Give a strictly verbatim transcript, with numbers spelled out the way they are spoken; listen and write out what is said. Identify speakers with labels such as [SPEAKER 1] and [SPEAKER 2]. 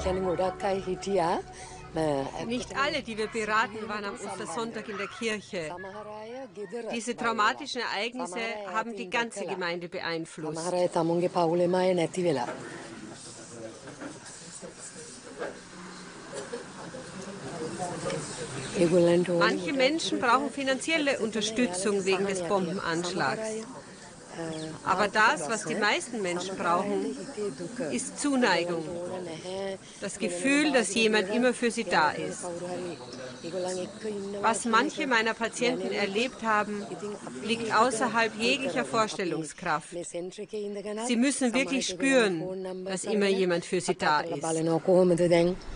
[SPEAKER 1] Nicht alle, die wir beraten, waren am Ostersonntag in der Kirche. Diese traumatischen Ereignisse haben die ganze Gemeinde beeinflusst. Manche Menschen brauchen finanzielle Unterstützung wegen des Bombenanschlags. Aber das, was die meisten Menschen brauchen, ist Zuneigung. Das Gefühl, dass jemand immer für sie da ist. Was manche meiner Patienten erlebt haben, liegt außerhalb jeglicher Vorstellungskraft. Sie müssen wirklich spüren, dass immer jemand für sie da ist.